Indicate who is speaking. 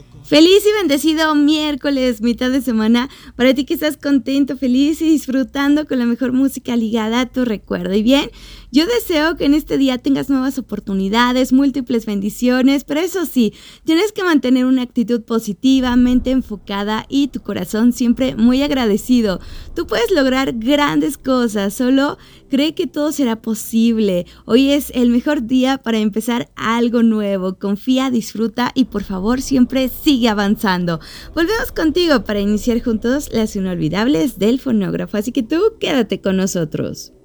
Speaker 1: Feliz y bendecido miércoles, mitad de semana, para ti que estás contento, feliz y disfrutando con la mejor música ligada a tu recuerdo. Y bien, yo deseo que en este día tengas nuevas oportunidades, múltiples bendiciones, pero eso sí, tienes que mantener una actitud positiva, mente enfocada y tu corazón siempre muy agradecido. Tú puedes lograr grandes cosas, solo cree que todo será posible. Hoy es el mejor día para empezar algo nuevo. Confía, disfruta y por favor siempre sigue avanzando. Volvemos contigo para iniciar juntos las inolvidables del fonógrafo, así que tú quédate con nosotros.